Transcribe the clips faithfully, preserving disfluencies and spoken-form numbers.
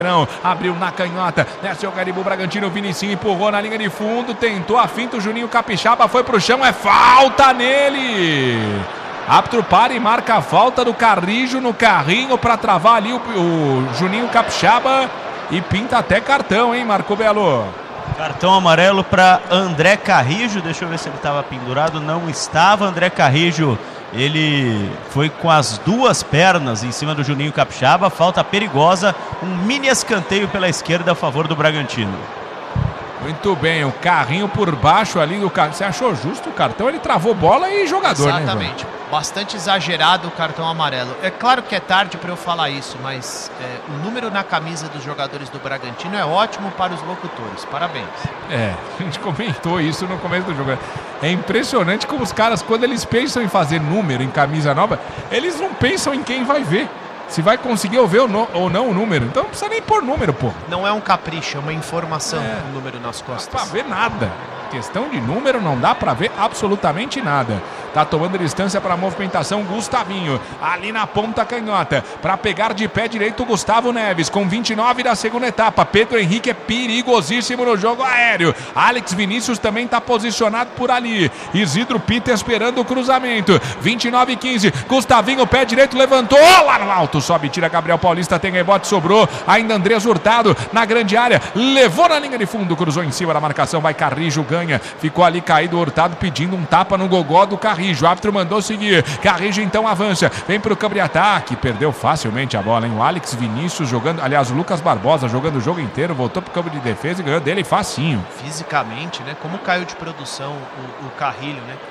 Não, abriu na canhota, desce o Garibu Bragantino, Vinicinho empurrou na linha de fundo, tentou a finta, o Juninho Capixaba foi pro chão, é falta nele! Árbitro para e marca a falta do Carrijo no carrinho para travar ali o, o Juninho Capixaba e pinta até cartão, hein, Marco Belo? Cartão amarelo para André Carrijo, deixa eu ver se ele estava pendurado, não estava. André Carrijo, ele foi com as duas pernas em cima do Juninho Capixaba, falta perigosa, um mini escanteio pela esquerda a favor do Bragantino. Muito bem, o carrinho por baixo ali do carro. Você achou justo o cartão? Ele travou bola e jogador, exatamente, né? Bastante exagerado o cartão amarelo. É claro que é tarde para eu falar isso, mas é, o número na camisa dos jogadores do Bragantino é ótimo para os locutores. Parabéns. É, a gente comentou isso no começo do jogo. É impressionante como os caras, quando eles pensam em fazer número em camisa nova, eles não pensam em quem vai ver. Se vai conseguir ou ver ou não, ou não o número. Então não precisa nem pôr número, pô. Não é um capricho, é uma informação, é, o número nas costas. Não dá pra ver nada. Questão de número não dá pra ver absolutamente nada. Tá tomando distância para a movimentação Gustavinho. Ali na ponta canhota. Para pegar de pé direito o Gustavo Neves. Com vinte e nove da segunda etapa. Pedro Henrique é perigosíssimo no jogo aéreo. Alex Vinícius também tá posicionado por ali. Isidro Pita esperando o cruzamento. vinte e nove e quinze. Gustavinho, pé direito, levantou. Lá no alto. Sobe, tira Gabriel Paulista. Tem rebote, sobrou. Ainda Andrés Hurtado na grande área. Levou na linha de fundo. Cruzou em cima da marcação. Vai Carrijo, ganha. Ficou ali caído o Hurtado pedindo um tapa no gogó do Carrijo. O árbitro mandou seguir. Carrijo então avança. Vem pro campo de ataque. Perdeu facilmente a bola, hein? O Alex Vinícius jogando. Aliás, o Lucas Barbosa jogando o jogo inteiro. Voltou pro campo de defesa e ganhou dele facinho. Fisicamente, né? Como caiu de produção o, o Carrilho, né?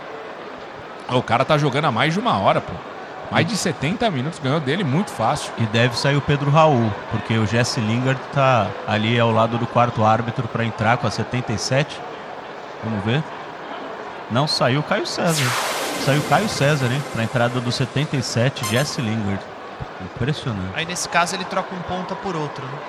O cara tá jogando há mais de uma hora, pô. Mais de setenta minutos, ganhou dele muito fácil. E deve sair o Pedro Raul, porque o Jesse Lingard tá ali ao lado do quarto árbitro para entrar com a setenta e sete. Vamos ver. Não, saiu o Caio César. Saiu Caio César, hein? Para a entrada do setenta e sete, Jesse Lingard. Impressionante. Aí nesse caso ele troca um ponta por outro, né?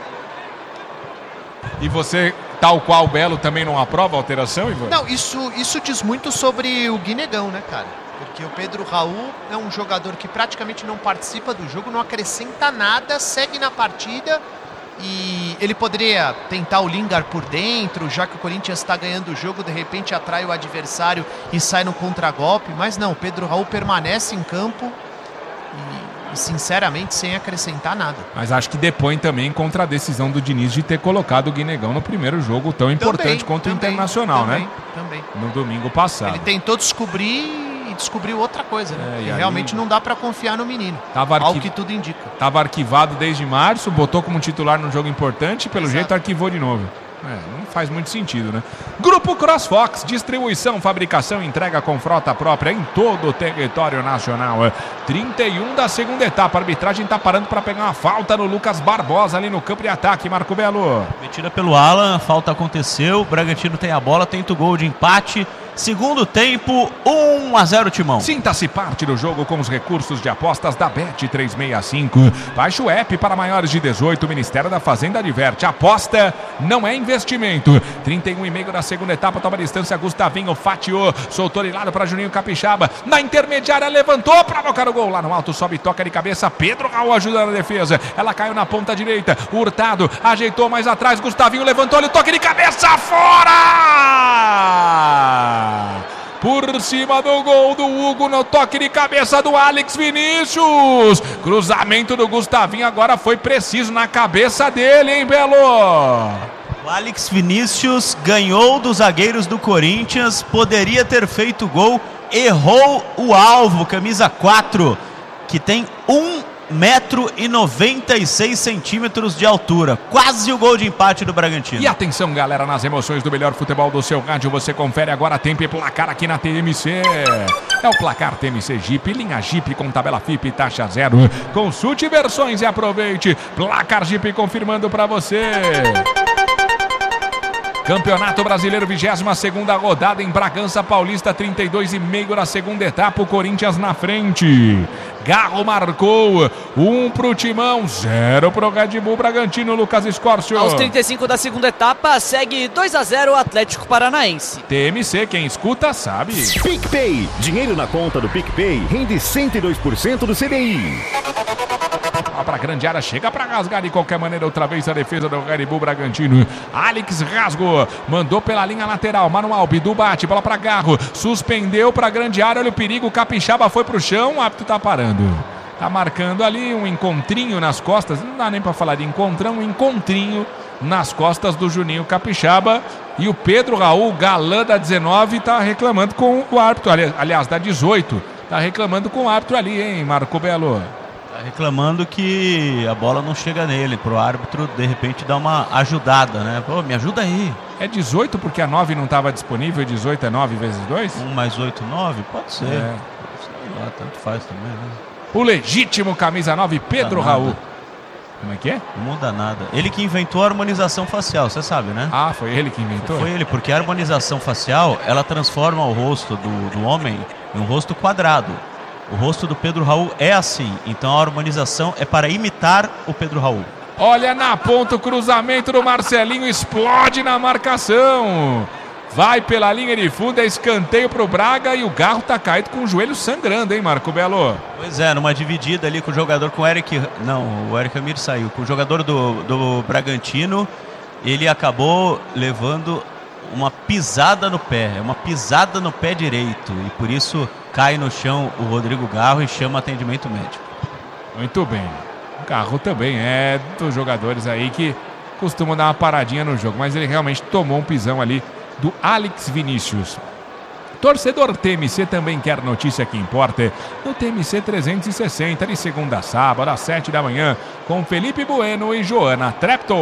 E você, tal qual o Belo, também não aprova a alteração, Ivan? Não, isso, isso diz muito sobre o Guinegão, né, cara? Porque o Pedro Raul é um jogador que praticamente não participa do jogo, não acrescenta nada, segue na partida. E ele poderia tentar o Lingard por dentro, já que o Corinthians está ganhando o jogo, de repente atrai o adversário e sai no contragolpe. Mas não, o Pedro Raul permanece em campo e, e sinceramente sem acrescentar nada. Mas acho que depõe também contra a decisão do Diniz de ter colocado o Guinegão no primeiro jogo tão importante também, contra também, o Internacional, também, né? Também. No domingo passado. Ele tentou descobrir e descobriu outra coisa, né? É, e e aí... realmente não dá para confiar no menino, tava arquiv... ao que tudo indica. Tava arquivado desde março, botou como titular num jogo importante e pelo Exato. jeito arquivou de novo. É, não faz muito sentido, né? Grupo CrossFox, distribuição, fabricação, entrega com frota própria em todo o território nacional. trinta e um da segunda etapa, a arbitragem tá parando para pegar uma falta no Lucas Barbosa ali no campo de ataque, Marco Belo. Metida pelo Alan, a falta aconteceu, o Bragantino tem a bola, tenta o gol de empate. Segundo tempo, um a zero Timão. Sinta-se parte do jogo com os recursos de apostas da Bet trezentos e sessenta e cinco. Baixe o app para maiores de dezoito. O Ministério da Fazenda adverte. Aposta não é investimento. trinta e um e meio da segunda etapa. Toma distância. Gustavinho fatiou. Soltou de lado para Juninho Capixaba. Na intermediária levantou para colocar o gol. Lá no alto sobe, toca de cabeça. Pedro Raul ajuda na defesa. Ela caiu na ponta direita. Hurtado ajeitou mais atrás. Gustavinho levantou. Ele toque de cabeça fora! Por cima do gol do Hugo no toque de cabeça do Alex Vinícius. Cruzamento do Gustavinho agora foi preciso na cabeça dele, hein, Belo? O Alex Vinícius ganhou dos zagueiros do Corinthians, poderia ter feito gol, errou o alvo, camisa quatro, que tem um metro e noventa e seis centímetros de altura. Quase o gol de empate do Bragantino. E atenção, galera, nas emoções do melhor futebol do seu rádio, você confere agora tempo e placar aqui na T M C. É o placar T M C Jeep, linha Jeep com tabela F I P e taxa zero. Consulte versões e aproveite. Placar Jeep confirmando para você. Campeonato Brasileiro, vigésima segunda rodada em Bragança Paulista, trinta e dois e meio da segunda etapa, o Corinthians na frente. Galo marcou, um pro Timão, zero pro Red Bull Bragantino, Lucas Escórcio. Aos trinta e cinco da segunda etapa, segue dois a zero o Atlético Paranaense. T M C, quem escuta sabe. PicPay, dinheiro na conta do PicPay rende cento e dois por cento do C D I. bola para grande área, chega para rasgar de qualquer maneira outra vez a defesa do Red Bull Bragantino. Alex rasgou, mandou pela linha lateral, Manuel Bidu bate, bola para Garro, suspendeu para grande área, olha o perigo, o Capixaba foi pro chão, o árbitro tá parando. Tá marcando ali um encontrinho nas costas, não dá nem para falar de encontrão, um encontrinho nas costas do Juninho Capixaba. E o Pedro Raul, galã da dezenove, tá reclamando com o árbitro, aliás, da dezoito, tá reclamando com o árbitro ali, hein, Marco Belo? Tá reclamando que a bola não chega nele, pro árbitro de repente dar uma ajudada, né? Pô, me ajuda aí. É dezoito porque a nove não estava disponível, dezoito é nove vezes dois? um mais oito, nove? Pode ser. É. Sei lá, tanto faz também, né? O legítimo camisa nove, Pedro Raul. Como é que é? Não muda nada. Ele que inventou a harmonização facial, você sabe, né? Ah, foi ele que inventou? Foi ele, porque a harmonização facial, ela transforma o rosto do, do homem em um rosto quadrado. O rosto do Pedro Raul é assim, então a harmonização é para imitar o Pedro Raul. Olha na ponta o cruzamento do Marcelinho, explode na marcação. Vai pela linha de fundo, é escanteio pro Braga e o Garro tá caído com o joelho sangrando, hein, Marco Belo? Pois é, numa dividida ali com o jogador, com o Eric... Não, o Eric Ramiro saiu. Com o jogador do, do Bragantino, ele acabou levando uma pisada no pé, uma pisada no pé direito. E por isso cai no chão o Rodrigo Garro e chama atendimento médico. Muito bem. O Garro também é dos jogadores aí que costumam dar uma paradinha no jogo, mas ele realmente tomou um pisão ali do Alex Vinícius. Torcedor T M C também quer notícia que importa. No T M C trezentos e sessenta, de segunda a sábado, às sete da manhã, com Felipe Bueno e Joana Trepto.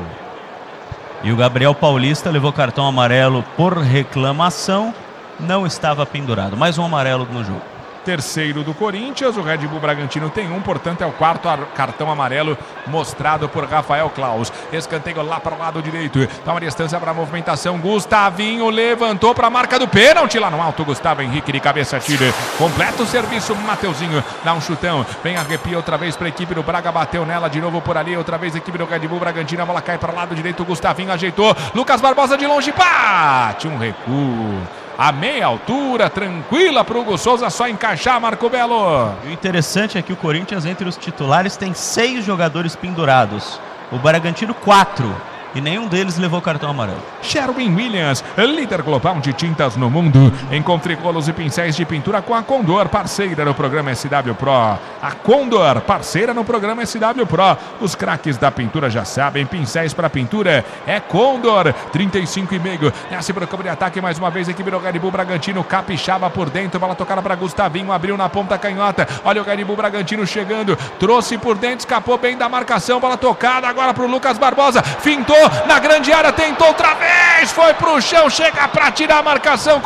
E o Gabriel Paulista levou cartão amarelo por reclamação. Não estava pendurado. Mais um amarelo no jogo. Terceiro do Corinthians, o Red Bull Bragantino tem um, portanto é o quarto cartão amarelo mostrado por Rafael Claus. Escanteio lá para o lado direito, dá uma distância para a movimentação, Gustavinho levantou para a marca do pênalti lá no alto, Gustavo Henrique de cabeça tira, completa o serviço, Mateuzinho dá um chutão, vem arrepia outra vez para a equipe do Braga, bateu nela de novo por ali, outra vez a equipe do Red Bull Bragantino, a bola cai para o lado direito, Gustavinho ajeitou, Lucas Barbosa de longe, bate um recuo. A meia altura, tranquila para o Hugo Souza, só encaixar, Marco Belo. E o interessante é que o Corinthians, entre os titulares, tem seis jogadores pendurados. O Bragantino, quatro. E nenhum deles levou cartão amarelo. Sherwin Williams, líder global de tintas no mundo. Encontre rolos e pincéis de pintura com a Condor, parceira no programa S W Pro. A Condor, parceira no programa S W Pro. Os craques da pintura já sabem, pincéis para pintura é Condor. trinta e cinco e meio. Nasce para o campo de ataque mais uma vez, equipe do Red Bull Bragantino. Capixaba por dentro, bola tocada para Gustavinho, abriu na ponta canhota. Olha o Red Bull Bragantino chegando, trouxe por dentro, escapou bem da marcação, bola tocada agora para o Lucas Barbosa. Fintou na grande área, tentou outra vez, foi pro chão, chega para tirar a marcação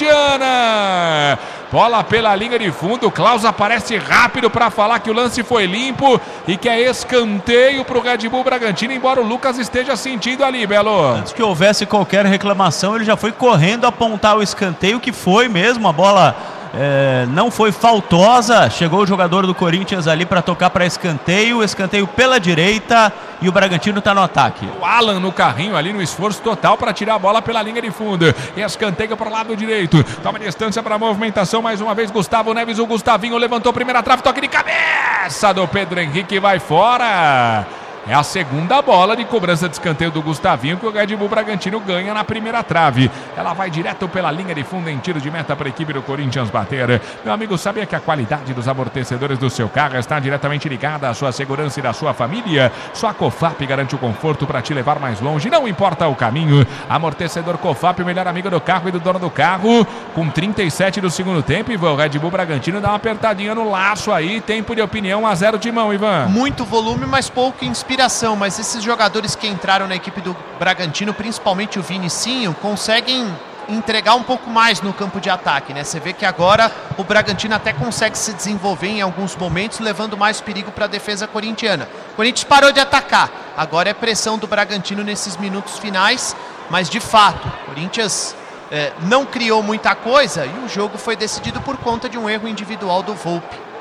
corintiana. Bola pela linha de fundo, Klaus aparece rápido para falar que o lance foi limpo e que é escanteio pro Red Bull Bragantino, embora o Lucas esteja sentindo ali, Belo. Antes que houvesse qualquer reclamação, ele já foi correndo apontar o escanteio, que foi mesmo, a bola é, não foi faltosa, chegou o jogador do Corinthians ali para tocar para escanteio, escanteio pela direita e o Bragantino está no ataque. O Alan no carrinho ali no esforço total para tirar a bola pela linha de fundo, escanteio para o lado direito, toma distância para a movimentação mais uma vez, Gustavo Neves, o Gustavinho levantou a primeira trave, toque de cabeça do Pedro Henrique, vai fora. É a segunda bola de cobrança de escanteio do Gustavinho que o Red Bull Bragantino ganha na primeira trave. Ela vai direto pela linha de fundo em tiro de meta para a equipe do Corinthians bater. Meu amigo, sabia que a qualidade dos amortecedores do seu carro está diretamente ligada à sua segurança e da sua família? Só a Cofap garante o conforto para te levar mais longe, não importa o caminho. Amortecedor Cofap, o melhor amigo do carro e do dono do carro. Com trinta e sete do segundo tempo, Ivan, o Red Bull Bragantino dá uma apertadinha no laço aí. Tempo de opinião, um a zero de mão, Ivan. Muito volume, mas pouco inspiração. Mas esses jogadores que entraram na equipe do Bragantino, principalmente o Vinicinho, conseguem entregar um pouco mais no campo de ataque, né? Você vê que agora o Bragantino até consegue se desenvolver em alguns momentos, levando mais perigo para a defesa corintiana. O Corinthians parou de atacar, agora é pressão do Bragantino nesses minutos finais, mas de fato, o Corinthians é, não criou muita coisa e o jogo foi decidido por conta de um erro individual do Volpi.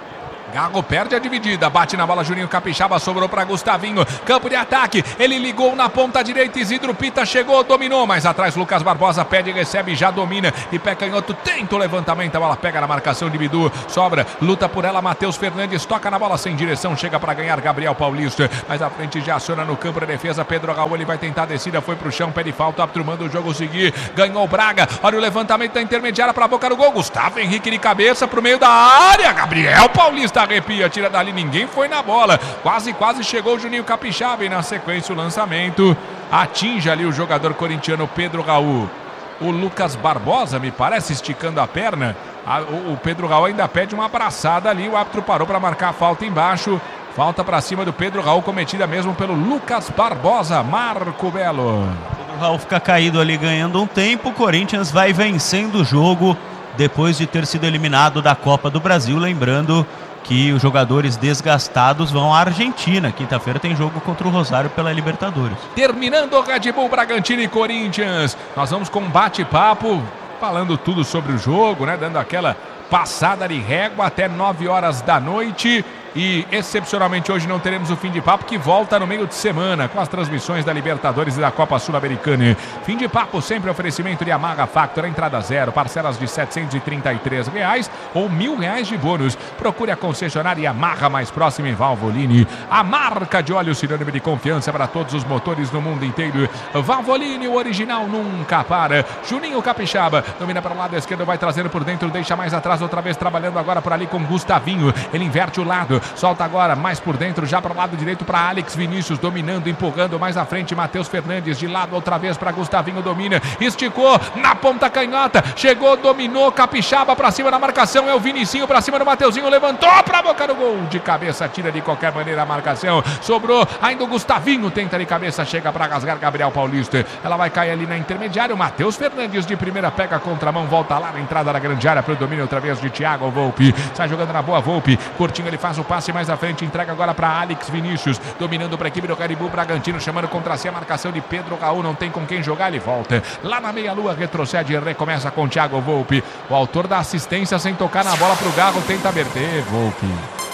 Garro perde a dividida, bate na bola, Juninho Capixaba, sobrou para Gustavinho, campo de ataque, ele ligou na ponta direita, Isidro Pita chegou, dominou, mas atrás Lucas Barbosa pede, recebe, já domina, e pé canhoto, tenta o levantamento, a bola pega na marcação de Bidu, sobra, luta por ela, Matheus Fernandes, toca na bola sem direção, chega para ganhar Gabriel Paulista, mas à frente já aciona no campo de defesa, Pedro Raul, ele vai tentar a descida, foi pro chão, pede falta, árbitro manda o jogo seguir, ganhou Braga, olha o levantamento da intermediária para a boca do gol, Gustavo Henrique de cabeça pro meio da área, Gabriel Paulista arrepia, tira dali, ninguém foi na bola, quase, quase chegou o Juninho Capixaba e na sequência o lançamento atinge ali o jogador corintiano Pedro Raul. O Lucas Barbosa, me parece, esticando a perna, a, o, o Pedro Raul ainda pede uma abraçada ali, o árbitro parou para marcar a falta embaixo, falta para cima do Pedro Raul, cometida mesmo pelo Lucas Barbosa, Marco Belo. Pedro Raul fica caído ali ganhando um tempo, o Corinthians vai vencendo o jogo depois de ter sido eliminado da Copa do Brasil, lembrando que os jogadores desgastados vão à Argentina. Quinta-feira tem jogo contra o Rosário pela Libertadores. Terminando o Red Bull, Bragantino e Corinthians. Nós vamos com um bate-papo, falando tudo sobre o jogo, né? Dando aquela passada de régua até nove horas da noite. E excepcionalmente hoje não teremos o Fim de Papo, que volta no meio de semana com as transmissões da Libertadores e da Copa Sul-Americana. Fim de Papo sempre oferecimento de Yamaha Factor, entrada zero, parcelas de setecentos e trinta e três reais ou mil reais de bônus. Procure a concessionária Yamaha mais próxima em Valvoline. A marca de óleo sinônimo de confiança para todos os motores no mundo inteiro. Valvoline, o original nunca para. Juninho Capixaba domina para o lado esquerdo, vai trazendo por dentro, deixa mais atrás, outra vez trabalhando agora por ali com Gustavinho. Ele inverte o lado. Solta agora mais por dentro, já para o lado direito para Alex Vinícius, dominando, empurrando mais à frente, Matheus Fernandes, de lado outra vez para Gustavinho, domina, esticou na ponta canhota, chegou, dominou, Capixaba para cima da marcação, é o Vinicinho para cima do Mateuzinho, levantou para a boca do gol, de cabeça, tira de qualquer maneira a marcação, sobrou, ainda o Gustavinho tenta de cabeça, chega para rasgar Gabriel Paulista, ela vai cair ali na intermediária, o Matheus Fernandes de primeira pega a contramão, volta lá na entrada da grande área para o domínio outra vez de Thiago Volpi, sai jogando na boa Volpi, curtinho, ele faz o passe mais à frente, entrega agora para Alex Vinícius, dominando para a equipe do Red Bull Bragantino, chamando contra si a marcação de Pedro Raul, não tem com quem jogar, ele volta lá na meia-lua, retrocede e recomeça com Thiago Volpi, o autor da assistência sem tocar na bola para o Garro, tenta verter, Volpi.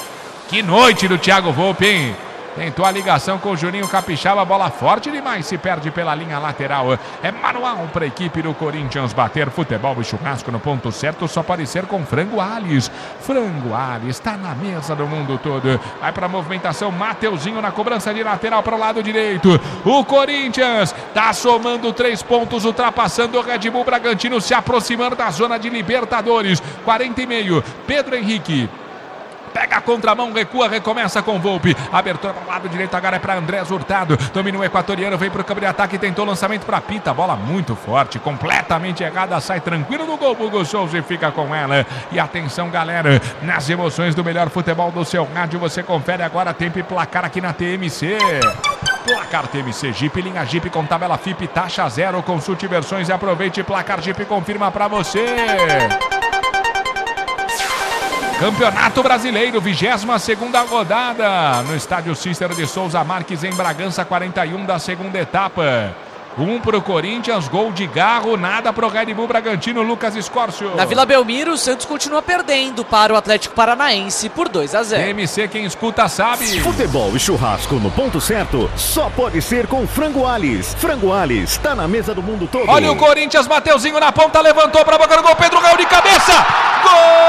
Que noite do Thiago Volpi, hein? Tentou a ligação com o Juninho Capixaba, bola forte demais, se perde pela linha lateral. É manual para a equipe do Corinthians bater. Futebol e churrasco no ponto certo só pode ser com Frango Alves. Frango Alves está na mesa do mundo todo. Vai para a movimentação, Mateuzinho na cobrança de lateral para o lado direito. O Corinthians está somando três pontos, ultrapassando o Red Bull Bragantino, se aproximando da zona de Libertadores. quarenta e meio, Pedro Henrique. Pega a contramão, recua, recomeça com Volpi. Abertura para o lado direito, agora é para Andrés Hurtado. Domina o equatoriano, vem para o campo de ataque, tentou lançamento para Pita. Bola muito forte, completamente errada, sai tranquilo do gol. Hugo Souza e fica com ela. E atenção, galera, nas emoções do melhor futebol do seu rádio, você confere agora tempo e placar aqui na T M C. Placar T M C Jeep, linha Jeep com tabela F I P, taxa zero. Consulte versões e aproveite. Placar Jeep confirma para você. Campeonato Brasileiro, vigésima segunda rodada, no estádio Cícero de Souza Marques, em Bragança, quarenta e um da segunda etapa. Um pro Corinthians, gol de Garro, nada pro Red Bull Bragantino, Lucas Escórcio. Na Vila Belmiro, o Santos continua perdendo para o Atlético Paranaense por dois a zero. T M C, quem escuta sabe. Futebol e churrasco no ponto certo só pode ser com Frango Alves. Frango Alves, tá na mesa do mundo todo. Olha o Corinthians, Mateuzinho na ponta, levantou pra boca do gol, Pedro Raul de cabeça. Gol!